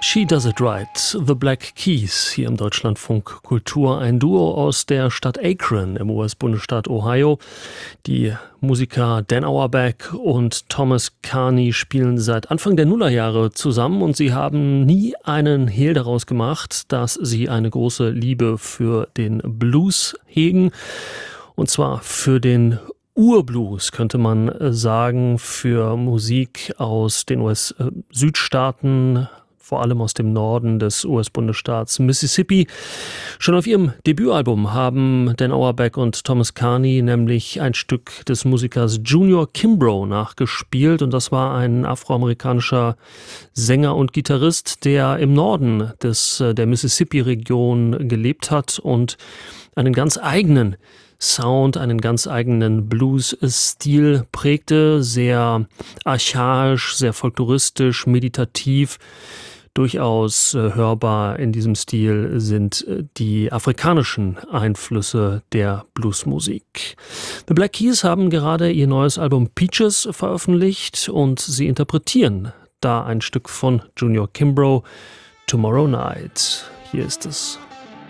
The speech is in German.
She Does It Right, The Black Keys, hier im Deutschlandfunk Kultur, ein Duo aus der Stadt Akron im US-Bundesstaat Ohio. Die Musiker Dan Auerbach und Thomas Carney spielen seit Anfang der Nullerjahre zusammen und sie haben nie einen Hehl daraus gemacht, dass sie eine große Liebe für den Blues hegen, und zwar für den Urblues, könnte man sagen, für Musik aus den US-Südstaaten, vor allem aus dem Norden des US-Bundesstaats Mississippi. Schon auf ihrem Debütalbum haben Dan Auerbach und Thomas Carney nämlich ein Stück des Musikers Junior Kimbrough nachgespielt, und das war ein afroamerikanischer Sänger und Gitarrist, der im Norden der Mississippi-Region gelebt hat und einen ganz eigenen Sound, einen ganz eigenen Blues-Stil prägte, sehr archaisch, sehr folkloristisch, meditativ. Durchaus hörbar in diesem Stil sind die afrikanischen Einflüsse der Bluesmusik. The Black Keys haben gerade ihr neues Album Peaches veröffentlicht und sie interpretieren da ein Stück von Junior Kimbrough, Tomorrow Night. Hier ist es.